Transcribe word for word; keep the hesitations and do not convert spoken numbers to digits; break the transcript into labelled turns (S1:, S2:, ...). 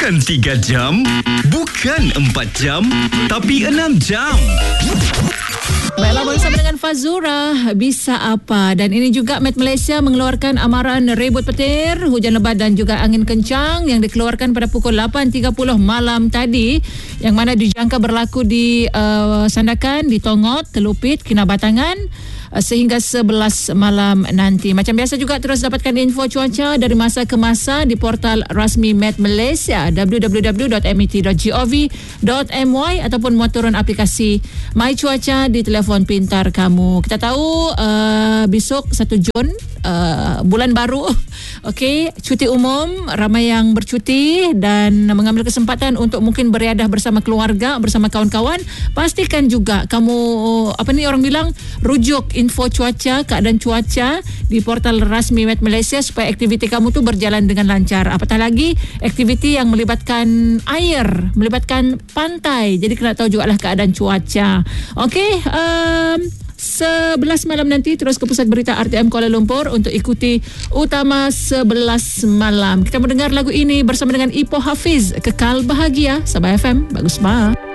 S1: Bukan tiga jam, bukan empat jam, tapi enam jam.
S2: Baiklah, bersama dengan Fazura, bisa apa? Dan ini juga Met Malaysia mengeluarkan amaran ribut petir, hujan lebat dan juga angin kencang yang dikeluarkan pada pukul lapan tiga puluh malam tadi, yang mana dijangka berlaku di uh, Sandakan, di Tongot, Telupit, Kinabatangan uh, sehingga sebelas malam nanti. Macam biasa juga terus dapatkan info cuaca dari masa ke masa di portal rasmi Met Malaysia w w w dot met dot gov dot my ataupun muat turun aplikasi My Cuaca di telefon pintar kamu. Kita tahu uh, besok satu Jun, uh, bulan baru. Okey, cuti umum, ramai yang bercuti dan mengambil kesempatan untuk mungkin beriadah bersama keluarga, bersama kawan-kawan. Pastikan juga kamu, apa ni orang bilang, rujuk info cuaca, keadaan cuaca di portal rasmi Met Malaysia supaya aktiviti kamu tu berjalan dengan lancar. Apatah lagi aktiviti yang melibatkan air, melibatkan pantai. Jadi kena tahu jugalah keadaan cuaca. Okey, um, sebelas malam nanti terus ke Pusat Berita R T M Kuala Lumpur untuk ikuti Utama sebelas malam. Kita mendengar lagu ini bersama dengan Ipoh Hafiz, Kekal Bahagia. Sabah F M, bagus banget.